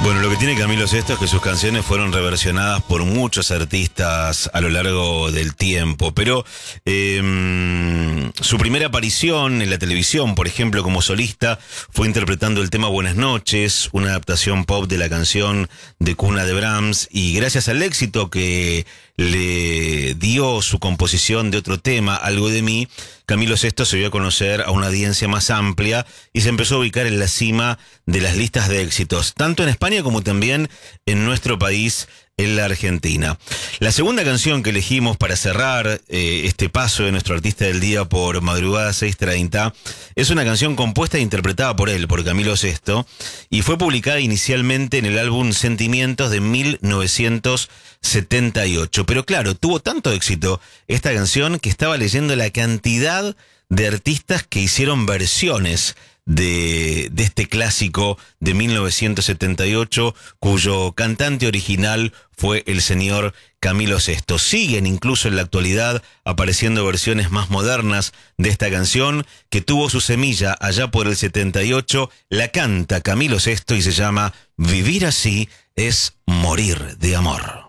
Bueno, lo que tiene Camilo Sesto es que sus canciones fueron reversionadas por muchos artistas a lo largo del tiempo, pero su primera aparición en la televisión, por ejemplo, como solista, fue interpretando el tema Buenas noches, una adaptación pop de la canción de cuna de Brahms, y gracias al éxito que le dio su composición de otro tema, Algo de mí, Camilo Sesto se dio a conocer a una audiencia más amplia y se empezó a ubicar en la cima de las listas de éxitos, tanto en España como también en nuestro país, en la Argentina. La segunda canción que elegimos para cerrar este paso de nuestro artista del día por Madrugada 6:30 es una canción compuesta e interpretada por él, por Camilo Sesto, y fue publicada inicialmente en el álbum Sentimientos de 1978. Pero claro, tuvo tanto éxito esta canción que estaba leyendo la cantidad de artistas que hicieron versiones de este clásico de 1978, cuyo cantante original fue el señor Camilo Sesto. Siguen incluso en la actualidad apareciendo versiones más modernas de esta canción, que tuvo su semilla allá por el 78, la canta Camilo Sesto y se llama Vivir así es morir de amor.